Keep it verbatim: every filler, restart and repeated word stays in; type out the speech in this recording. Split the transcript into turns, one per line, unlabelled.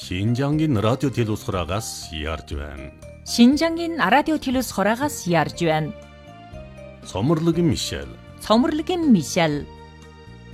Шинжангийн радио телевизхораагаас ярьж байна.
Шинжангийн радио телевизхораагаас ярьж байна.
Цоморлогын Мишель.
Цоморлогын Мишель.